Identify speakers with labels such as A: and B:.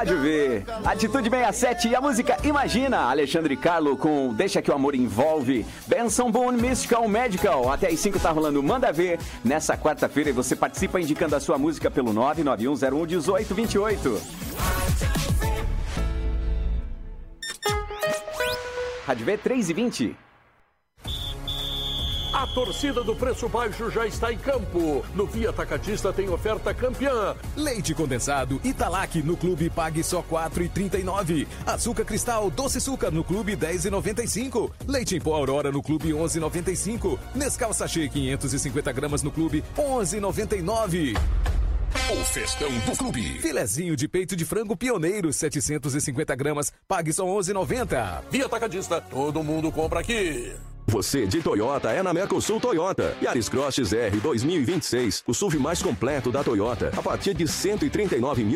A: Rádio V. Atitude 67 e a música Imagina. Alexandre Carlo com Deixa que o Amor Envolve. Benção Bone Mystical Medical. Até às 5 tá rolando Manda Ver. Nessa quarta-feira e você participa indicando a sua música pelo 991011828. Rádio V 3h20.
B: A torcida do Preço Baixo já está em campo. No Via Atacadista tem oferta campeã.
C: Leite condensado Italac no clube pague só R$ 4,39. Açúcar cristal Doce Açúcar no clube R$ 10,95. Leite em pó Aurora no clube R$ 11,95. Nescau Sachê 550 gramas no clube R$ 11,99.
D: O festão do clube.
C: Filezinho de peito de frango pioneiro 750 gramas, pague só R$ 11,90.
B: Via Atacadista, todo mundo compra aqui.
D: Você de Toyota é na Mercosul Toyota. Yaris Cross R 2026, o SUV mais completo da Toyota, a partir de R$ 139.000.